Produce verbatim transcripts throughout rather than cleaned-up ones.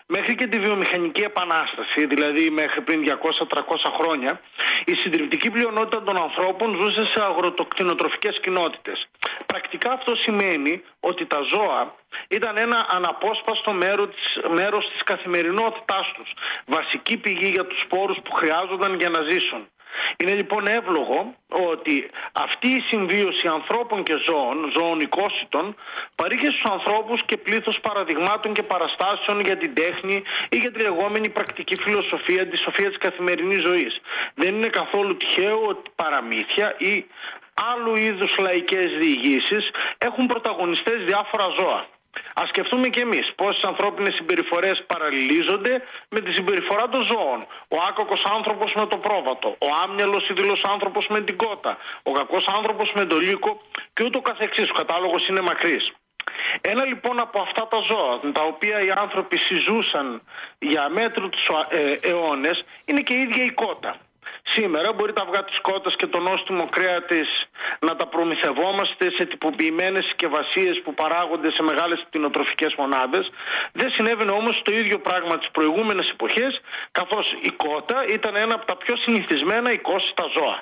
Μέχρι και τη βιομηχανική επανάσταση, δηλαδή μέχρι πριν διακόσια με τριακόσια χρόνια, η συντριπτική πλειονότητα των ανθρώπων ζούσε σε αγροτοκτηνοτροφικές κοινότητες. Πρακτικά αυτό σημαίνει ότι τα ζώα ήταν ένα αναπόσπαστο μέρο της, μέρος της καθημερινότητάς τους, βασική πηγή για τους σπόρους που χρειάζονταν για να ζήσουν. Είναι λοιπόν εύλογο ότι αυτή η συμβίωση ανθρώπων και ζώων, ζώων οικόσιτων, παρήχε στους ανθρώπους και πλήθος παραδειγμάτων και παραστάσεων για την τέχνη ή για τη λεγόμενη πρακτική φιλοσοφία, τη σοφία της καθημερινής ζωής. Δεν είναι καθόλου τυχαίο ότι παραμύθια ή άλλου είδους λαϊκές διηγήσεις έχουν πρωταγωνιστές διάφορα ζώα. Ας σκεφτούμε και εμείς πόσες ανθρώπινες συμπεριφορές παραλληλίζονται με τη συμπεριφορά των ζώων. Ο άκακος άνθρωπος με το πρόβατο, ο άμυαλος ιδηλός άνθρωπος με την κότα, ο κακός άνθρωπος με το λύκο και ούτω καθεξής. Ο κατάλογος είναι μακρύς. Ένα λοιπόν από αυτά τα ζώα, τα οποία οι άνθρωποι συζούσαν για μέτρους ε, αιώνες, είναι και η ίδια η κότα. Σήμερα μπορεί τα αυγά της κότας και το νόστιμο κρέα της να τα προμηθευόμαστε σε τυποποιημένες συσκευασίες που παράγονται σε μεγάλες κτηνοτροφικές μονάδες. Δεν συνέβαινε όμως το ίδιο πράγμα τις προηγούμενες εποχές, καθώς η κότα ήταν ένα από τα πιο συνηθισμένα οικόσιτα ζώα.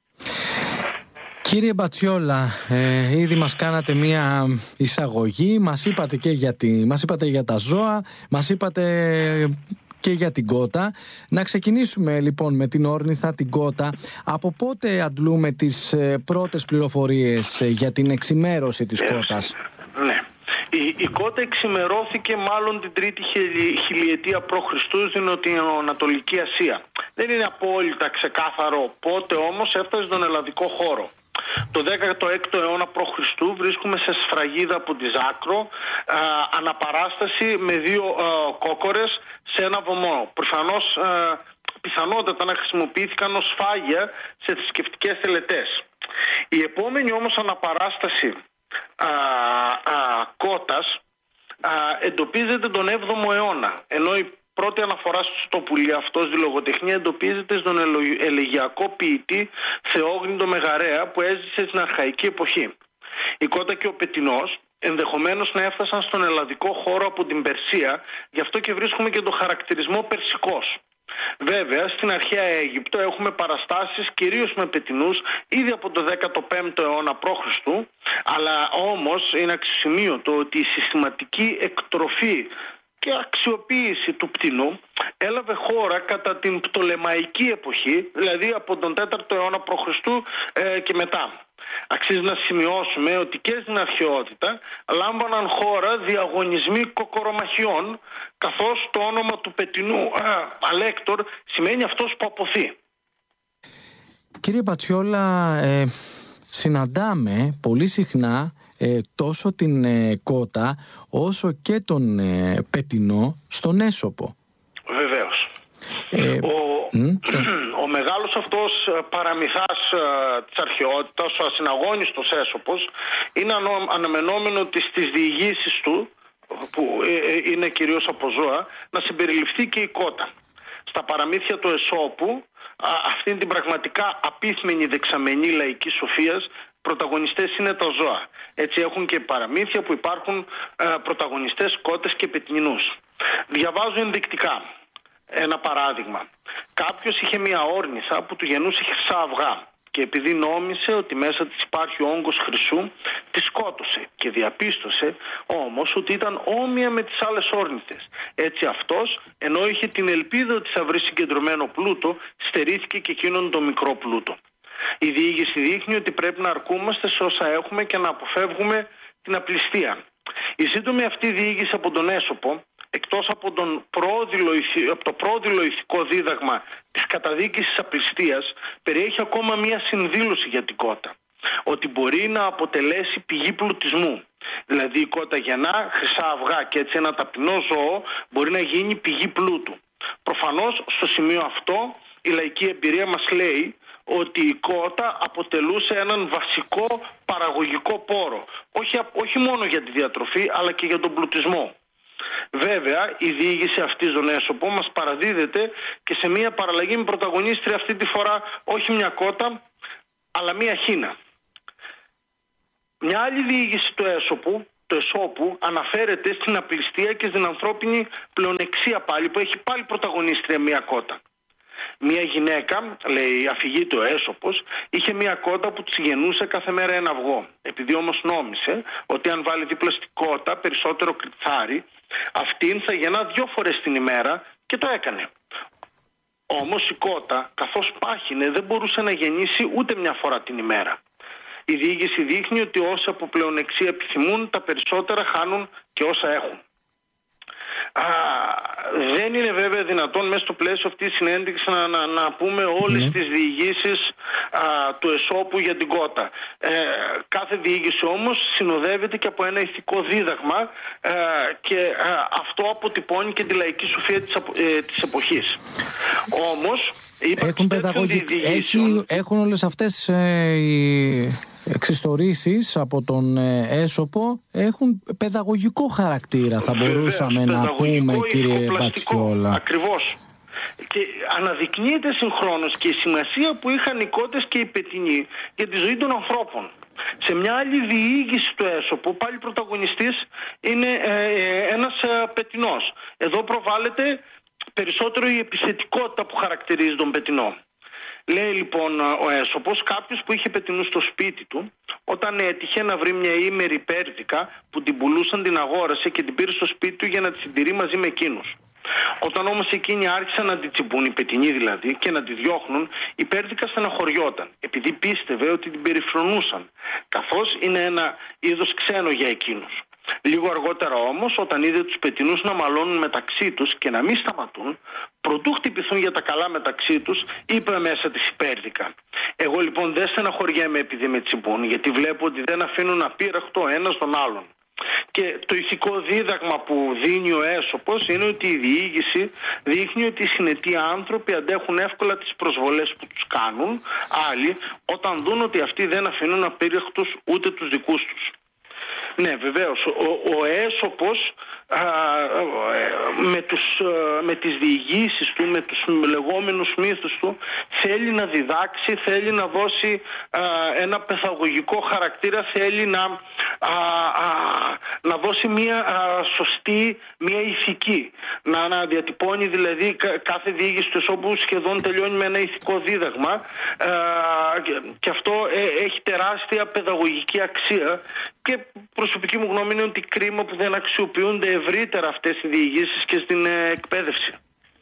Κύριε Μπατσιόλα, ε, ήδη μας κάνατε μία εισαγωγή, μας είπατε και για, τη, μας είπατε για τα ζώα, μας είπατε και για την κότα. Να ξεκινήσουμε λοιπόν με την όρνηθα, την κότα. Από πότε αντλούμε τις ε, πρώτες πληροφορίες ε, για την εξημέρωση της yes. κότας? Ναι. Η, η κότα εξημερώθηκε μάλλον την τρίτη χιλιετία π.Χ. στην Νοτιοανατολική Ασία. Δεν είναι απόλυτα ξεκάθαρο πότε όμως έφτασε στον ελλαδικό χώρο. Το δέκατο έκτο αιώνα π.Χ. βρίσκουμε σε σφραγίδα από τη Ζάκρο α, αναπαράσταση με δύο α, κόκορες σε ένα βωμό. Προφανώς α, πιθανότατα να χρησιμοποιήθηκαν ως σφάγια σε θρησκευτικές τελετές. Η επόμενη όμως αναπαράσταση α, α, κότας α, εντοπίζεται τον έβδομο αιώνα, ενώ η πρώτη αναφορά στο πουλί αυτό στη λογοτεχνία εντοπίζεται στον ελεγιακό ποιητή Θεόγνητο Μεγαρέα που έζησε στην αρχαϊκή εποχή. Η κότα και ο πετεινός ενδεχομένως να έφτασαν στον ελλαδικό χώρο από την Περσία, γι' αυτό και βρίσκουμε και το χαρακτηρισμό περσικός. Βέβαια, στην αρχαία Αίγυπτο έχουμε παραστάσεις κυρίως με πετεινούς ήδη από το δέκατο πέμπτο αιώνα π.Χ. Αλλά όμως είναι αξιοσημείωτο ότι η συστηματική εκτροφή και αξιοποίηση του πτηνού έλαβε χώρα κατά την Πτολεμαϊκή εποχή, δηλαδή από τον τέταρτο αιώνα π.Χ. ε, και μετά. Αξίζει να σημειώσουμε ότι και στην αρχαιότητα λάμβαναν χώρα διαγωνισμοί κοκορομαχιών, καθώς το όνομα του πετεινού ε, αλέκτορ σημαίνει αυτός που αποθεί. Κύριε Μπατσιόλα, ε, συναντάμε πολύ συχνά Ε, τόσο την ε, κότα όσο και τον ε, πετεινό στον έσωπο. Βεβαίως. Ε, ο, μ, ο μεγάλος αυτός παραμυθάς ε, της αρχαιότητας, ο ασυναγώνιστος έσωπος, είναι ανο, αναμενόμενο ότι στις διηγήσεις του, που ε, ε, είναι κυρίως από ζώα, να συμπεριληφθεί και η κότα. Στα παραμύθια του Εσώπου, α, αυτήν την πραγματικά απίθμενη δεξαμενή λαϊκής σοφίας, πρωταγωνιστές είναι τα ζώα. Έτσι έχουν και παραμύθια που υπάρχουν ε, πρωταγωνιστές κότες και πετεινούς. Διαβάζω ενδεικτικά ένα παράδειγμα. Κάποιος είχε μια όρνηθα που του γεννούσε χρυσά αυγά και επειδή νόμισε ότι μέσα της υπάρχει όγκος χρυσού, τη σκότωσε και διαπίστωσε όμως ότι ήταν όμοια με τις άλλες όρνηθες. Έτσι αυτός, ενώ είχε την ελπίδα ότι θα βρει συγκεντρωμένο πλούτο, στερήθηκε και εκείνον το μικρό πλούτο. Η διήγηση δείχνει ότι πρέπει να αρκούμαστε σε όσα έχουμε και να αποφεύγουμε την απληστία. Η σύντομη αυτή διήγηση από τον Έσωπο, εκτός από, τον πρόδειλο, από το πρόδειλο ηθικό δίδαγμα της καταδίκης της απληστίας, περιέχει ακόμα μία συνδήλωση για την κότα. Ότι μπορεί να αποτελέσει πηγή πλουτισμού. Δηλαδή η κότα γεννά χρυσά αυγά και έτσι ένα ταπεινό ζώο μπορεί να γίνει πηγή πλούτου. Προφανώς στο σημείο αυτό η λαϊκή εμπειρία μας λέει ότι η κότα αποτελούσε έναν βασικό παραγωγικό πόρο. Όχι, όχι μόνο για τη διατροφή, αλλά και για τον πλουτισμό. Βέβαια, η διήγηση αυτή στον Έσωπο μας παραδίδεται και σε μια παραλλαγή με πρωταγωνίστρια αυτή τη φορά όχι μια κότα, αλλά μια χίνα. Μια άλλη διήγηση του Έσωπου του Αισώπου αναφέρεται στην απληστία και στην ανθρώπινη πλεονεξία πάλι, που έχει πάλι πρωταγωνίστρια μία κότα. Μία γυναίκα, λέει η αφηγή του Αίσωπος, είχε μία κότα που της γεννούσε κάθε μέρα ένα αυγό. Επειδή όμως νόμισε ότι αν βάλει δίπλα στην κότα περισσότερο κρυθάρι, αυτήν θα γεννά δυο φορές την ημέρα, και το έκανε. Όμως η κότα, καθώς πάχυνε, δεν μπορούσε να γεννήσει ούτε μια φορά την ημέρα. Η διήγηση δείχνει ότι όσοι από πλεονεξία επιθυμούν, τα περισσότερα χάνουν και όσα έχουν. Α, δεν είναι βέβαια δυνατόν μέσα στο πλαίσιο αυτής της συνέντευξης να, να, να πούμε όλες mm. τις διηγήσεις α, του Αισώπου για την κότα. Ε, κάθε διήγηση όμως συνοδεύεται και από ένα ηθικό δίδαγμα ε, και α, αυτό αποτυπώνει και τη λαϊκή σοφία της, ε, της εποχής. Όμως έχουν, παιδαγωγικ... Έχει, έχουν όλες αυτές ε, οι εξιστορήσεις από τον ε, Αίσωπο, έχουν παιδαγωγικό χαρακτήρα, θα Βεβαίως, μπορούσαμε να πούμε, κύριε Μπατσιόλα. Ακριβώς. Και αναδεικνύεται συγχρόνως και η σημασία που είχαν οι κότες και οι πετεινοί για τη ζωή των ανθρώπων. Σε μια άλλη διήγηση του Αίσωπου, πάλι πρωταγωνιστής είναι ε, ένας ε, πετεινός. Εδώ προβάλλεται περισσότερο η επιθετικότητα που χαρακτηρίζει τον πετεινό. Λέει λοιπόν ο Αίσωπος, κάποιος που είχε πετεινούς στο σπίτι του, όταν έτυχε να βρει μια ήμερη πέρδικα που την πουλούσαν, την αγόρασε και την πήρε στο σπίτι του για να τη συντηρεί μαζί με εκείνους. Όταν όμως εκείνοι άρχισαν να την τσιμπούν, οι πετεινοί δηλαδή, και να τη διώχνουν, η πέρδικα στεναχωριόταν, επειδή πίστευε ότι την περιφρονούσαν, καθώς είναι ένα είδος ξένο για εκείνους. Λίγο αργότερα όμως, όταν είδε τους πετεινούς να μαλώνουν μεταξύ τους και να μην σταματούν, προτού χτυπηθούν για τα καλά μεταξύ τους, είπε μέσα της η πέρδικα: εγώ λοιπόν δεν στεναχωριέμαι επειδή με τσιμπούν, γιατί βλέπω ότι δεν αφήνουν απείραχτο ένας τον άλλον. Και το ηθικό δίδαγμα που δίνει ο Αίσωπος είναι ότι η διήγηση δείχνει ότι οι συνετοί άνθρωποι αντέχουν εύκολα τις προσβολές που τους κάνουν άλλοι, όταν δουν ότι αυτοί δεν αφήνουν απείραχτους ούτε τους δικούς τους. Ναι, βεβαίως, ο, ο Αίσωπος α, με, τους, με τις διηγήσεις του, με τους λεγόμενους μύθους του, θέλει να διδάξει, θέλει να δώσει α, ένα παιδαγωγικό χαρακτήρα, θέλει να, α, α, να δώσει μια α, σωστή, μια ηθική, να, να διατυπώνει δηλαδή κάθε διήγηση του Αισώπου σχεδόν τελειώνει με ένα ηθικό δίδαγμα α, και, και αυτό ε, έχει τεράστια παιδαγωγική αξία. Και προσωπική μου γνώμη είναι ότι κρίμα που δεν αξιοποιούνται ευρύτερα αυτές οι διηγήσεις και στην ε, εκπαίδευση.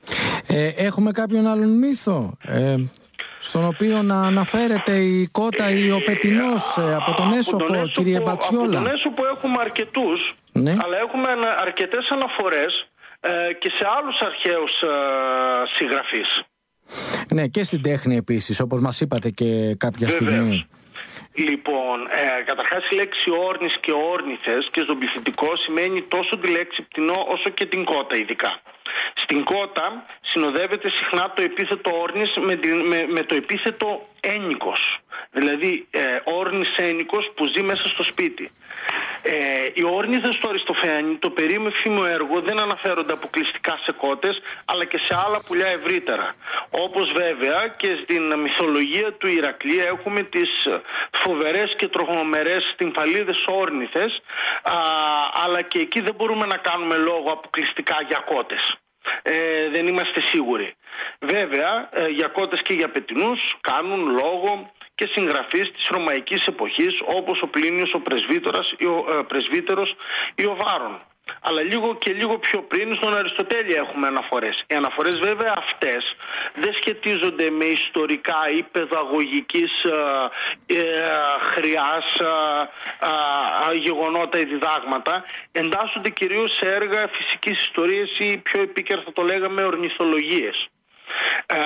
Ε, έχουμε κάποιον άλλον μύθο ε, στον οποίο να αναφέρεται η κότα ή ο πετεινός ε, από τον Αίσωπο, από τον Αίσωπο, κύριε Μπατσιόλα? Από τον Αίσωπο έχουμε αρκετούς, ναι, αλλά έχουμε αρκετές αναφορές ε, και σε άλλους αρχαίους ε, συγγραφείς. Ναι, και στην τέχνη επίσης, όπως μας είπατε και κάποια Βεβαίως. στιγμή. Λοιπόν, ε, καταρχάς η λέξη όρνης και όρνηθες και στον πληθυντικό σημαίνει τόσο τη λέξη πτηνό όσο και την κότα ειδικά. Στην κότα συνοδεύεται συχνά το επίθετο όρνης με, με, με το επίθετο ένικος. Δηλαδή ε, όρνης ένικος που ζει μέσα στο σπίτι. Ε, οι όρνηθες στο Αριστοφάνη, το περίμεφημο έργο, δεν αναφέρονται αποκλειστικά σε κότες, αλλά και σε άλλα πουλιά ευρύτερα. Όπως βέβαια και στην μυθολογία του Ηρακλή έχουμε τις φοβερές και τροχομερές τυμφαλίδες όρνηθες, α, αλλά και εκεί δεν μπορούμε να κάνουμε λόγο αποκλειστικά για κότες. Ε, δεν είμαστε σίγουροι. Βέβαια, ε, για κότες και για πετεινούς κάνουν λόγο και συγγραφείς της ρωμαϊκής εποχής, όπως ο Πλίνιος ο πρεσβύτερος, ο, ε, πρεσβύτερος ή ο Βάρων. Αλλά λίγο και λίγο πιο πριν στον Αριστοτέλη έχουμε αναφορές. Οι αναφορές βέβαια αυτές δεν σχετίζονται με ιστορικά ή παιδαγωγικής ε, ε, χρειάς ε, ε, γεγονότα ή διδάγματα. Εντάσσονται κυρίως σε έργα φυσικής ιστορίας ή πιο επίκαιρα θα το λέγαμε ορνηθολογίες. Ε,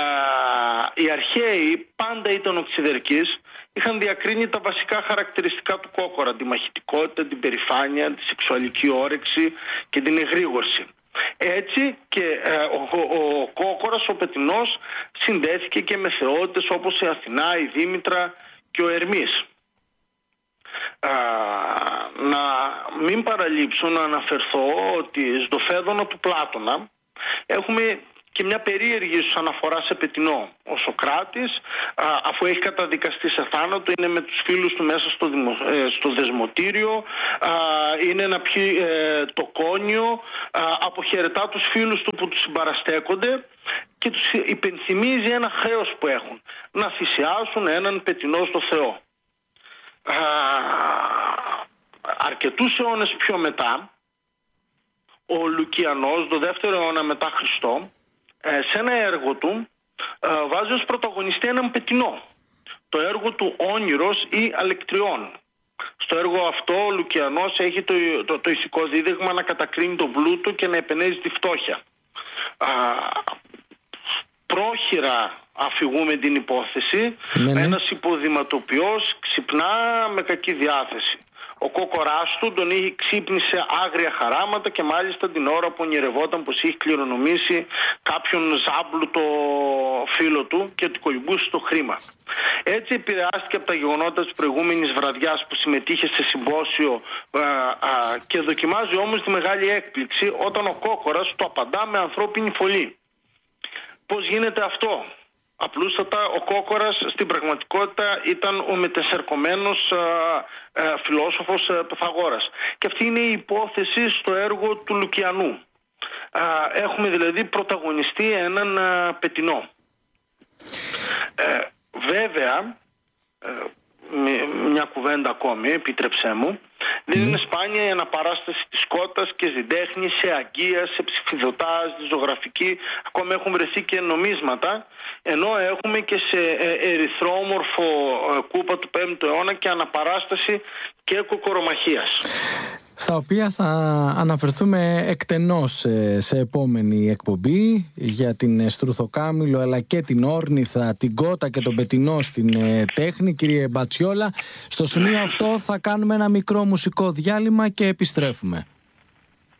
οι αρχαίοι πάντα ήταν οξυδερκείς, είχαν διακρίνει τα βασικά χαρακτηριστικά του κόκορα: τη μαχητικότητα, την περηφάνεια, τη σεξουαλική όρεξη και την εγρήγορση. Έτσι και ε, ο, ο, ο κόκορας, ο πετεινός, συνδέθηκε και με θεότητες όπως η Αθηνά, η Δήμητρα και ο Ερμής. Ε, να μην παραλείψω να αναφερθώ ότι στο Φέδωνο του Πλάτωνα έχουμε και μια περίεργη ίσως αναφορά σε Πετεινό. Ο Σωκράτης, α, αφού έχει καταδικαστεί σε θάνατο, είναι με τους φίλους του μέσα στο, δημο, ε, στο δεσμοτήριο, α, είναι να πιει ε, το κόνιο, α, αποχαιρετά τους φίλους του που τους συμπαραστέκονται και τους υπενθυμίζει ένα χρέος που έχουν, να θυσιάσουν έναν Πετεινό στο Θεό. Α, αρκετούς αιώνες πιο μετά, ο Λουκιανός, το δεύτερο αιώνα μετά Χριστό, σε ένα έργο του βάζει ως πρωταγωνιστή έναν Πετεινό, το έργο του Όνειρος ή Αλεκτριών. Στο έργο αυτό ο Λουκιανός έχει το, το, το ηθικό δίδαγμα να κατακρίνει τον πλούτο και να επενέζει τη φτώχεια. Α, πρόχειρα αφηγούμε την υπόθεση, ναι, ναι. Ένας υποδηματοποιός ξυπνά με κακή διάθεση. Ο κόκοράς του τον είχε ξύπνησε άγρια χαράματα και μάλιστα την ώρα που ονειρευόταν πως είχε κληρονομήσει κάποιον ζάμπλουτο φίλο του και ότι κολυμπούσε το χρήμα. Έτσι επηρεάστηκε από τα γεγονότα της προηγούμενης βραδιάς που συμμετείχε σε συμπόσιο α, α, και δοκιμάζει όμως τη μεγάλη έκπληξη όταν ο κόκορας του απαντά με ανθρώπινη φωλή. Πώς γίνεται αυτό? Απλούστατα ο κόκορας στην πραγματικότητα ήταν ο μετεσερκωμένος α, α, φιλόσοφος α, Πυθαγόρας. Και αυτή είναι η υπόθεση στο έργο του Λουκιανού. Α, έχουμε δηλαδή πρωταγωνιστεί έναν α, Πετεινό. Ε, βέβαια, ε, μια κουβέντα ακόμη, επίτρεψέ μου, δεν είναι σπάνια η αναπαράσταση της κότας και στην τέχνη, σε αγκία, σε ψηφιδωτάζ, στη ζωγραφική. Ακόμα έχουν βρεθεί και νομίσματα, ενώ έχουμε και σε ερυθρόμορφο κούπα του πέμπτου αιώνα και αναπαράσταση και κοκορομαχίας, στα οποία θα αναφερθούμε εκτενώς σε επόμενη εκπομπή για την Στρουθοκάμιλο αλλά και την Όρνηθα, την Κότα και τον Πετεινό στην τέχνη, κύριε Μπατσιόλα. Στο σημείο αυτό θα κάνουμε ένα μικρό μουσικό διάλειμμα και επιστρέφουμε.